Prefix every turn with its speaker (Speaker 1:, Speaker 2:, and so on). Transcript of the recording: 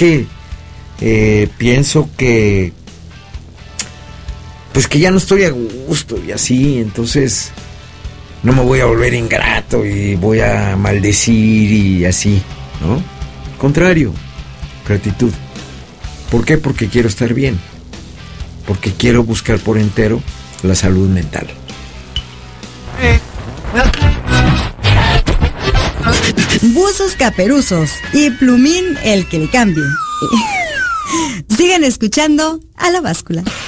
Speaker 1: que pienso que pues que ya no estoy a gusto y así, entonces no me voy a volver ingrato y voy a maldecir y así, ¿no? Al contrario, gratitud. ¿Por qué? Porque quiero estar bien, porque quiero buscar por entero la salud mental.
Speaker 2: Buzos caperuzos y Plumín el que le cambie. Sigan escuchando a La Báscula.